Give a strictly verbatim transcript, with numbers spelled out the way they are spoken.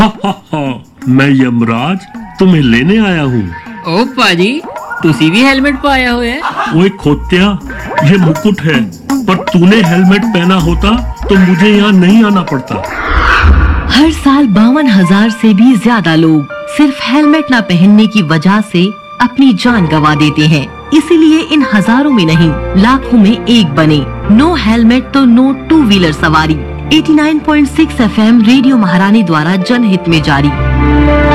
हा हा हा मैं यमराज तुम्हें लेने आया हूँ। ओ पाजी तुसी भी हेलमेट पाया हुआ है? ओए खोत्या, ये मुकुट है, पर तूने हेलमेट पहना होता तो मुझे यहाँ नहीं आना पड़ता। हर साल बावन हजार से भी ज्यादा लोग सिर्फ हेलमेट न पहनने की वजह से अपनी जान गंवा देते हैं। इसीलिए इन हजारों में नहीं लाखों में एक बने। नो हेलमेट तो नो टू व्हीलर सवारी। नवासी पॉइंट छह एफ एम रेडियो महारानी द्वारा जनहित में जारी।